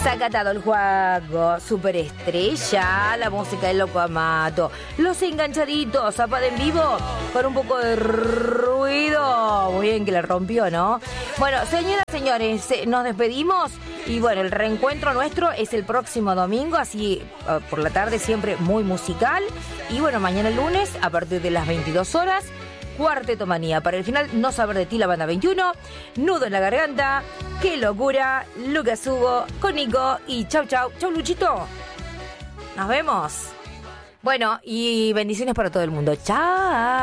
Desacatado el juego, Superestrella, la música de Loco Amato, Los Enganchaditos, Zapata en vivo, con un poco de ruido. Muy bien que le rompió, ¿no? Bueno, señoras, señores, nos despedimos y bueno, el reencuentro nuestro es el próximo domingo, así por la tarde siempre muy musical. Y bueno, mañana lunes a partir de las 22 horas. Cuarteto Manía. Para el final, No Saber de Ti, la banda 21. Nudo en la garganta. Qué locura. Lucas Hugo con Nico. Y chau, chau. Chau, Luchito. Nos vemos. Bueno, y bendiciones para todo el mundo. Chao.